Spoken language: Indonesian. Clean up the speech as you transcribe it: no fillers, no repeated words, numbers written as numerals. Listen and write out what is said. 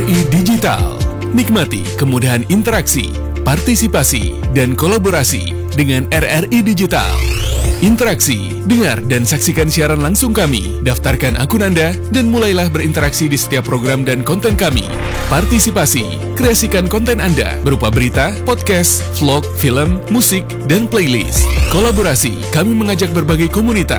RRI Digital. Nikmati kemudahan interaksi, partisipasi, dan kolaborasi dengan RRI Digital. Interaksi, dengar dan saksikan siaran langsung kami, daftarkan akun Anda, dan mulailah berinteraksi di setiap program dan konten kami. Partisipasi, kreasikan konten Anda berupa berita, podcast, vlog, film, musik, dan playlist. Kolaborasi, kami mengajak berbagai komunitas